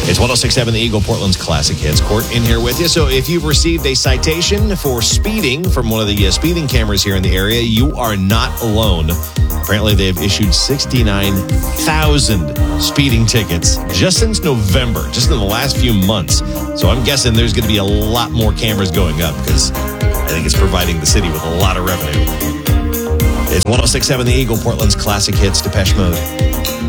It's 106.7 The Eagle, Portland's Classic Hits. Court in here with you. So if you've received a citation for speeding from one of the speeding cameras here in the area, you are not alone. Apparently, they've issued 69,000 speeding tickets just since November, just in the last few months. So I'm guessing there's going to be a lot more cameras going up because I think it's providing the city with a lot of revenue. It's 106.7 The Eagle, Portland's Classic Hits, Depeche Mode.